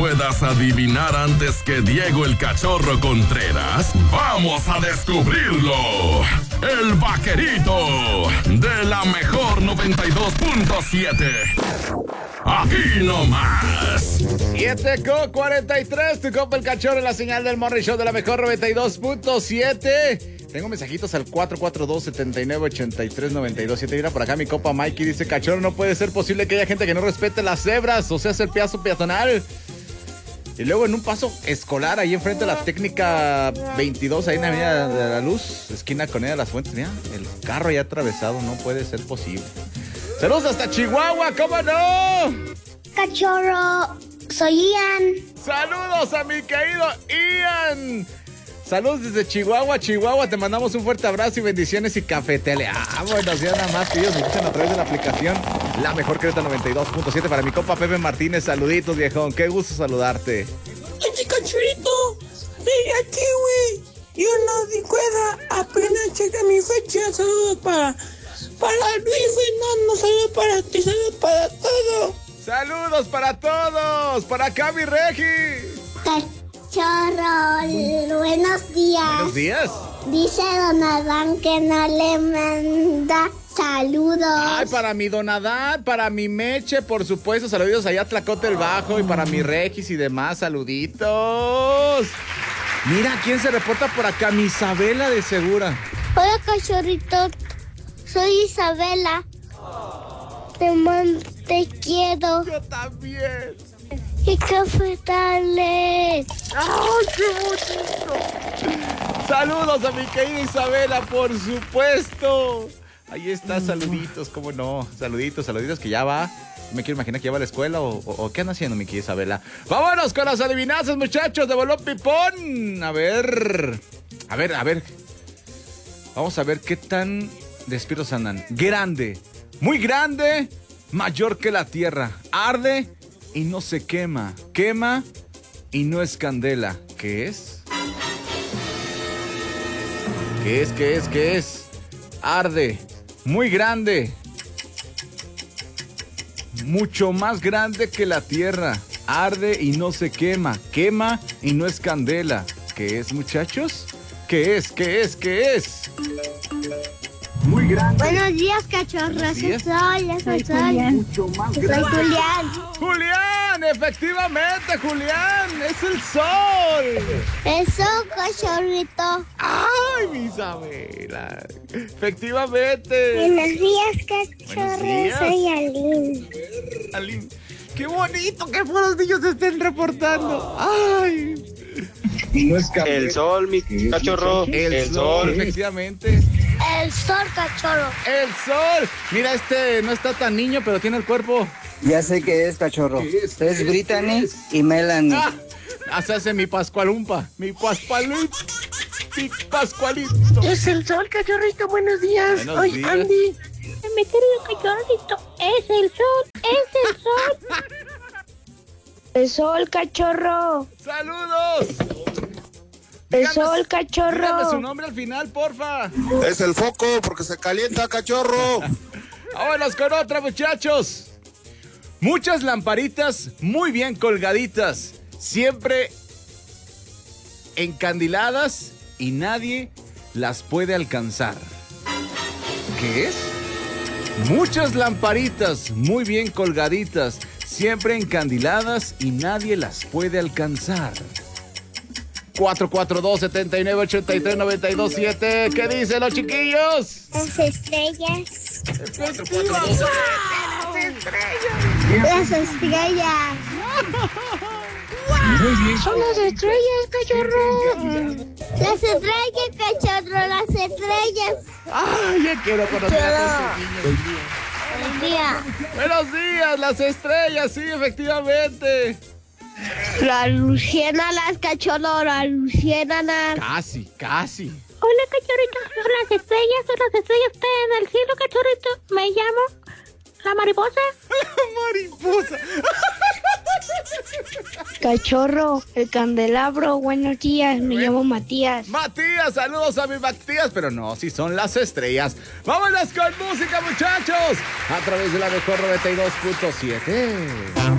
puedas adivinar antes que Diego el Cachorro Contreras? ¡Vamos a descubrirlo! El vaquerito de la mejor 92.7. Aquí nomás. 7:43, tu compa el Cachorro en la señal del Morning Show de la mejor 92.7. Tengo mensajitos al 442-7983-927. Mira por acá mi compa Mikey dice: Cachorro, no puede ser posible que haya gente que no respete las cebras, o sea, es el paso peatonal. Y luego en un paso escolar ahí enfrente de la técnica 22, ahí en la Avenida de la Luz, esquina con ella de las Fuentes, mira, el carro ya atravesado, no puede ser posible. Saludos hasta Chihuahua, ¿cómo no? Cachorro, soy Ian. Saludos a mi querido Ian. Saludos desde Chihuahua, te mandamos un fuerte abrazo y bendiciones y cafetele. Buenos días, nada más, ellos me escuchan a través de la aplicación La Mejor Creta 92.7 para mi compa Pepe Martínez. Saluditos, viejón, qué gusto saludarte. Este Cachorrito, mira aquí, güey. Yo no di cuenta, apenas chequé mi fecha. Saludos para Luis Fernando, saludos para ti, saludos para todos. Saludos para todos, para acá mi Regi. Cachorro, buenos días. Buenos días. Dice don Adán que no le manda saludos. Ay, para mi Don Adán, para mi Meche, por supuesto, saluditos allá a Tlacote el Bajo y para mi Regis y demás, saluditos. Mira, ¿quién se reporta por acá? Mi Isabela de Segura. Hola, Cachorrito, soy Isabela. Te quiero. Yo también. Y cafetales. ¡Ay, qué bonito! Saludos a mi querida Isabela, por supuesto. Ahí está, saluditos, cómo no. Saluditos que ya va. Me quiero imaginar que ya va a la escuela o ¿qué anda haciendo mi querida Isabela? Vámonos con las adivinanzas, muchachos, de Bolón Pipón. A ver. Vamos a ver qué tan despiertos andan. Grande, muy grande, mayor que la tierra. Arde y no se quema. Quema y no es candela. ¿Qué es? ¿Qué es? Arde, muy grande, mucho más grande que la tierra. Arde y no se quema. Quema y no es candela. ¿Qué es, muchachos? ¿Qué es? Muy grande. Buenos días, cachorros. Soy Julián. Julián, Efectivamente, Julián. Es el sol. Eso, cachorrito. Ay, mi Isabela. Efectivamente. Buenos días, cachorros. Buenos días. Soy Aline. Aline. Qué bonito que los niños se estén reportando. Ay. El sol, mi cachorro. El sol, efectivamente. El sol, cachorro. El sol. Mira, no está tan niño, pero tiene el cuerpo. Ya sé qué es, cachorro. Es Brittany y Melanie. Se hace mi Pascualumpa. Mi Pascualito. Es el sol, cachorrito, buenos días. Buenos días. Andy. Mi querido cachorrito, es el sol. El sol, cachorro. ¡Saludos! El sol, cachorro. Dígame su nombre al final, porfa. Es el foco porque se calienta, cachorro. Vámonos con otra, muchachos. Muchas lamparitas muy bien colgaditas, siempre encandiladas y nadie las puede alcanzar. ¿Qué es? Muchas lamparitas muy bien colgaditas, siempre encandiladas y nadie las puede alcanzar. 442-7983-927. ¿Qué dicen los chiquillos? Las estrellas. Efectivamente, Las estrellas. Son las estrellas, cachorro. Las estrellas, cachorro, las estrellas. Ay, ya quiero conocer a estos niños. Buen día. Buenos días, las estrellas, sí, efectivamente. Las luciérnagas, cachorro, las luciérnagas. Casi. Hola, cachorrito, son las estrellas en el cielo, cachorrito. Me llamo la mariposa. Mariposa. Cachorro, el candelabro, buenos días, me llamo Matías. Matías, saludos a mi Matías, pero no, si son las estrellas. Vámonos con música, muchachos, a través de la mejor 92.7.